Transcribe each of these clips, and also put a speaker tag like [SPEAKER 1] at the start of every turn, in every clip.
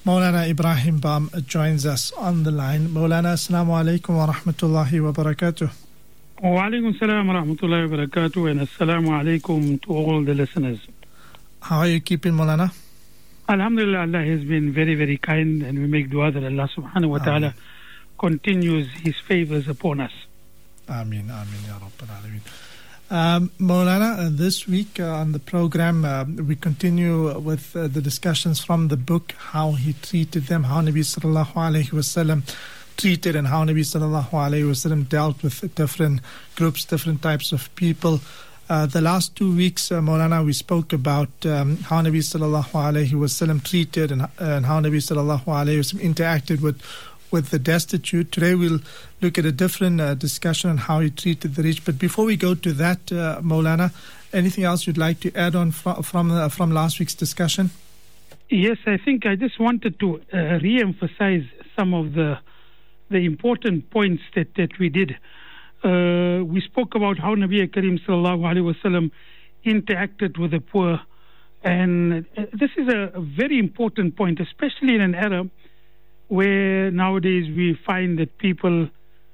[SPEAKER 1] Maulana Ibrahim Bam joins us on the line. Maulana, assalamu alaikum wa rahmatullahi wa barakatuh.
[SPEAKER 2] Wa alaikum salam wa rahmatullahi wa barakatuh, and assalamu alaikum to all the listeners.
[SPEAKER 1] How are you keeping, Maulana?
[SPEAKER 2] Alhamdulillah, Allah has been very, very kind, and we make dua that Allah subhanahu wa ta'ala continues His favors upon us.
[SPEAKER 1] Ameen, ameen, ya Rabbal Alameen. Maulana, this week on the program, we continue with the discussions from the book, how he treated them, how Nabi sallallahu alayhi wasallam treated and how Nabi sallallahu alayhi wasallam dealt with different groups, different types of people. The last 2 weeks, Maulana, we spoke about how Nabi sallallahu alayhi wasallam treated and how Nabi sallallahu alayhi wasallam interacted with the destitute. Today we'll look at a different discussion on how he treated the rich. But before we go to that, Maulana, anything else you'd like to add on from last week's discussion?
[SPEAKER 2] Yes, I think I just wanted to re-emphasize some of the important points that we did. We spoke about how Nabi Karim sallallahu alaihi wasallam interacted with the poor, and this is a very important point, especially in an era where nowadays we find that people,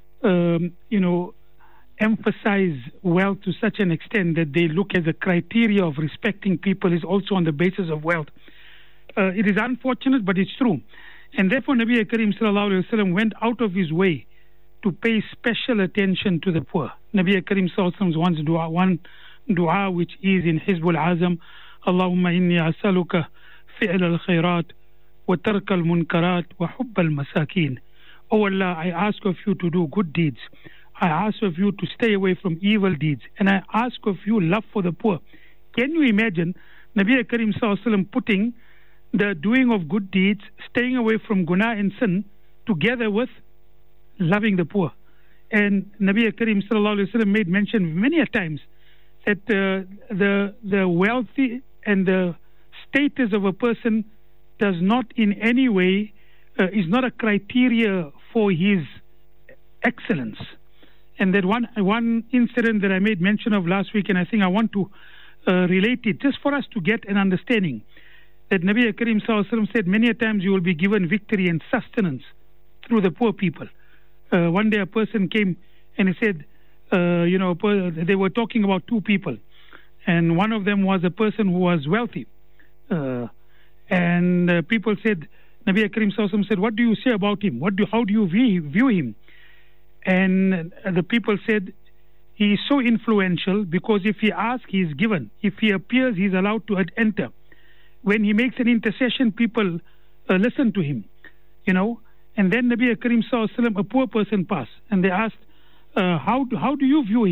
[SPEAKER 2] emphasize wealth to such an extent that they look at the criteria of respecting people is also on the basis of wealth. It is unfortunate, but it's true. And therefore, Nabi Karim sallallahu alaihi wasallam went out of his way to pay special attention to the poor. Nabi Karim sallallahu alaihi wasallam's one dua which is in Hizbul Azam, Allahumma inni asaluka fi'l al-khairat wa tark al-munkarat wa hubb al-masakin. Oh Allah, I ask of you to do good deeds. I ask of you to stay away from evil deeds. And I ask of you love for the poor. Can you imagine Nabi Karim sallallahu alaihi wasallam putting the doing of good deeds, staying away from guna and sin, together with loving the poor? And Nabi Karim sallallahu alaihi wasallam made mention many a times that the wealthy and the status of a person does not in any way is not a criteria for his excellence. And that one incident that I made mention of last week, and I think I want to relate it just for us to get an understanding, that Nabi Karim sallallahu alaihi wasallam said many a times you will be given victory and sustenance through the poor people. One day a person came and he said, they were talking about two people, and one of them was a person who was wealthy. And people said, Nabi Karim sallallahu alaihi wasallam said, what do you say about him? How do you view him? And the people said, he is so influential because if he asks, he is given. If he appears, he is allowed to enter. When he makes an intercession, people listen to him, And then Nabi Karim sallallahu alaihi wasallam, a poor person passed, and they asked, how do you view him?